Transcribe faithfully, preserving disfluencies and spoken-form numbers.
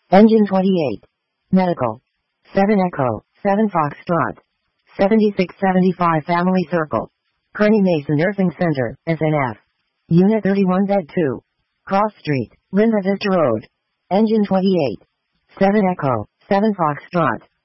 Engine twenty-eight. Medical. seven Echo, seven Foxtrot. seventy-six seventy-five Family Circle. Kearny Mason Nursing Center, S N F. Unit thirty-one Bed two. Cross Street, Linda Vista Road. Engine twenty-eight. seven Echo, seven Foxtrot.